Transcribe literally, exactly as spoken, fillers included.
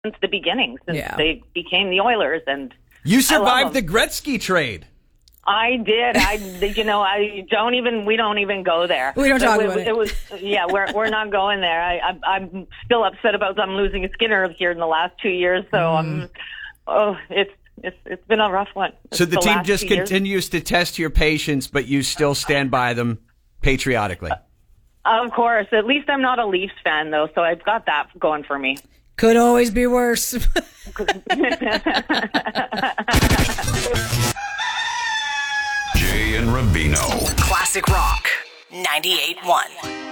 since the beginning, since Yeah. they became the Oilers. And You survived the Gretzky trade. I did. I, you know, I don't even. We don't even go there. We don't talk it, about it. it. It was, yeah. We're we're not going there. I, I I'm still upset about them losing Skinner here in the last two years. So Mm. I'm. Oh, it's it's it's been a rough one. So the, the team last just two years. continues to test your patience, but you still stand by them patriotically. Of course. At least I'm not a Leafs fan, though, so I've got that going for me. Could always be worse. Jay and Rubino. Classic Rock ninety-eight point one.